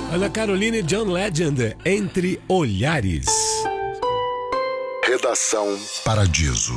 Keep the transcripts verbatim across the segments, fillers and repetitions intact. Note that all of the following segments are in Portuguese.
Ana Carolina e John Legend, Entre Olhares. Redação Paradiso.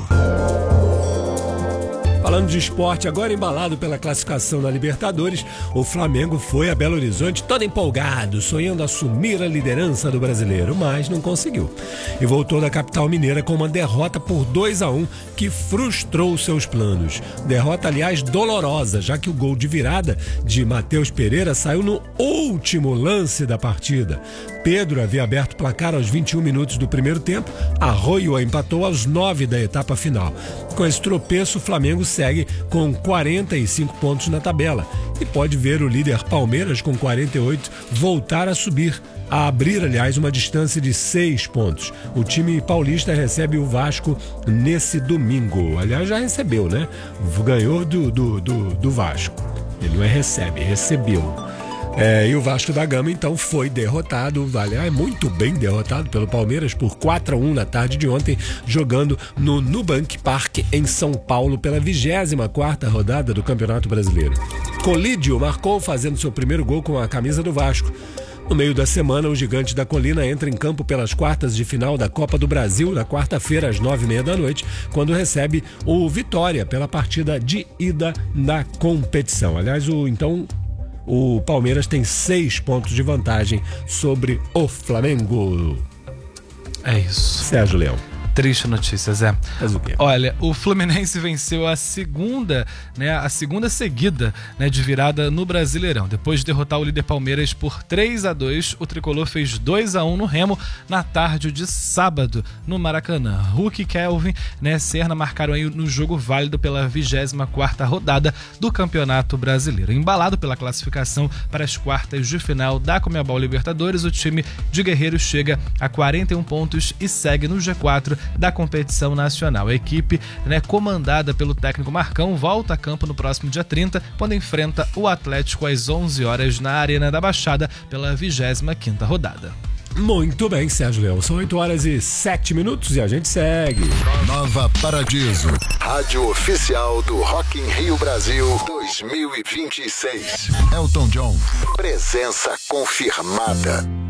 Falando de esporte, agora embalado pela classificação na Libertadores, o Flamengo foi a Belo Horizonte todo empolgado, sonhando assumir a liderança do brasileiro, mas não conseguiu. E voltou da capital mineira com uma derrota por dois a um que frustrou seus planos. Derrota, aliás, dolorosa, já que o gol de virada de Matheus Pereira saiu no último lance da partida. Pedro havia aberto o placar aos vinte e um minutos do primeiro tempo, Arroyo empatou aos nove da etapa final. Com esse tropeço, o Flamengo segue com quarenta e cinco pontos na tabela e pode ver o líder Palmeiras com quarenta e oito voltar a subir, a abrir, aliás, uma distância de seis pontos. O time paulista recebe o Vasco nesse domingo. Aliás, já recebeu, né? Ganhou do, do, do, do Vasco. Ele não é recebe, recebeu. É, e o Vasco da Gama, então, foi derrotado, aliás, muito bem derrotado pelo Palmeiras por quatro a um na tarde de ontem, jogando no Nubank Park, em São Paulo, pela vigésima quarta rodada do Campeonato Brasileiro. Colídio marcou, fazendo seu primeiro gol com a camisa do Vasco. No meio da semana, o Gigante da Colina entra em campo pelas quartas de final da Copa do Brasil, na quarta-feira, às nove e meia da noite, quando recebe o Vitória pela partida de ida na competição. Aliás, o então... o Palmeiras tem seis pontos de vantagem sobre o Flamengo. É isso. Sérgio Leão. Triste notícia, Zé. Mas o quê? Olha, o Fluminense venceu a segunda, né, a segunda seguida, né, de virada no Brasileirão. Depois de derrotar o líder Palmeiras por três a dois, o tricolor fez dois a um no Remo na tarde de sábado, no Maracanã. Hulk e Kelvin, né, Serna marcaram aí no jogo válido pela vigésima quarta rodada do Campeonato Brasileiro. Embalado pela classificação para as quartas de final da Conmebol Libertadores, o time de Guerreiros chega a quarenta e um pontos e segue no G quatro da competição nacional. A equipe, né, comandada pelo técnico Marcão, volta a campo no próximo dia trinta, quando enfrenta o Atlético às onze horas na Arena da Baixada pela vigésima quinta rodada. Muito bem, Sérgio Leão. São oito horas e sete minutos e a gente segue. Nova Paradiso, rádio oficial do Rock in Rio Brasil dois mil e vinte e seis. Elton John, presença confirmada.